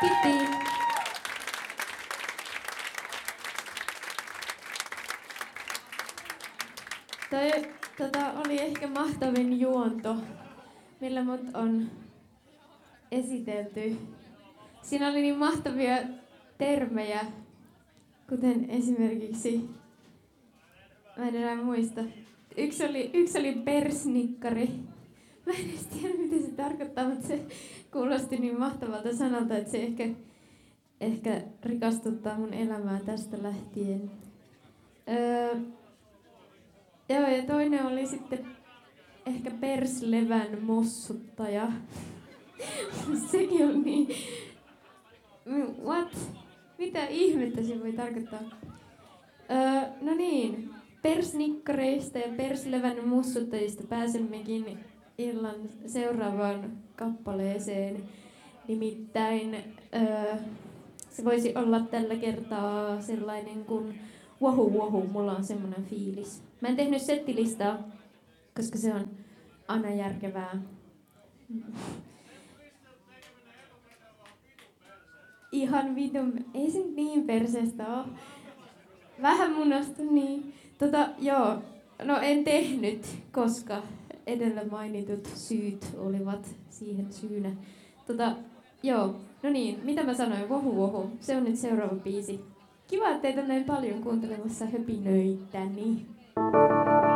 Kiitti. Toi oli ehkä mahtavin juonto, millä mut on esitelty. Siinä oli niin mahtavia termejä, kuten esimerkiksi, mä en enää muista. Yksi oli persnikkari. Mä en edes tiedä, mitä se tarkoittaa, mutta se kuulosti niin mahtavalta sanalta, että se ehkä rikastuttaa mun elämää tästä lähtien. Joo, ja toinen oli sitten ehkä perslevän mossuttaja. Sekin on niin... What? Mitä ihmettä se voi tarkoittaa? No niin, persnikkareista ja perslevän mussuttajista pääsemmekin illan seuraavaan kappaleeseen. Nimittäin se voisi olla tällä kertaa sellainen kuin Wohu Wohu, mulla on semmoinen fiilis. Mä en tehnyt settilistaa, koska se on aina järkevää. Ihan vitun, ei se niin perseestä oo. Vähän munasta, niin. Joo, no en tehnyt, koska edellä mainitut syyt olivat siihen syynä. Joo, no niin, mitä mä sanoin? Wohu Wohu, se on nyt seuraava biisi. Kiva, että teitä on näin paljon kuuntelemassa höpinöitäni.